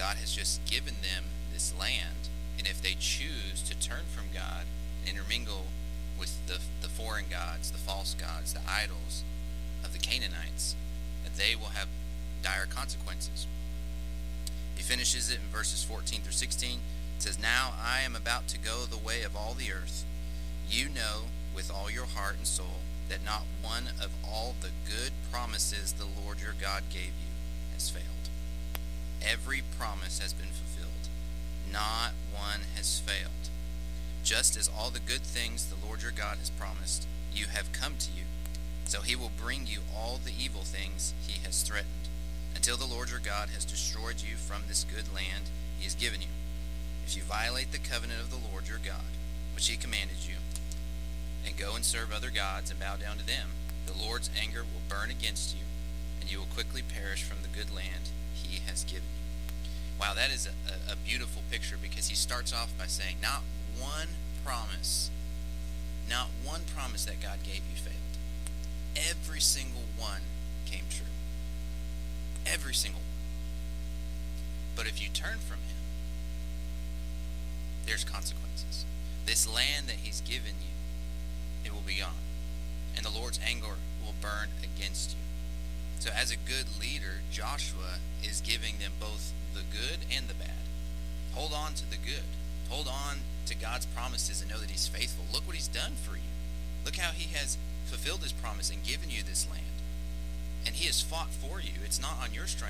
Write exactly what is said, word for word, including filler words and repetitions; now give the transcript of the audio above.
God has just given them this land, and if they choose to turn from God and intermingle with the, the foreign gods, the false gods, the idols of the Canaanites, that they will have dire consequences. He finishes it in verses fourteen through sixteen. It says, "Now I am about to go the way of all the earth. You know with all your heart and soul that not one of all the good promises the Lord your God gave you has failed." Every promise has been fulfilled. Not one has failed. Just as all the good things the Lord your God has promised you have come to you, so he will bring you all the evil things he has threatened, until the Lord your God has destroyed you from this good land he has given you. If you violate the covenant of the Lord your God, which he commanded you, and go and serve other gods and bow down to them, the Lord's anger will burn against you, and you will quickly perish from the good land he has given you. Wow, that is a, a beautiful picture, because he starts off by saying, not one promise, not one promise that God gave you failed. Every single one came true. Every single one. But if you turn from him, there's consequences. This land that he's given you, it will be gone, and the Lord's anger will burn against you. So as a good leader, Joshua is giving them both the good and the bad. Hold on to the good. Hold on to God's promises and know that he's faithful. Look what he's done for you. Look how he has fulfilled his promise and given you this land. And he has fought for you. It's not on your strength.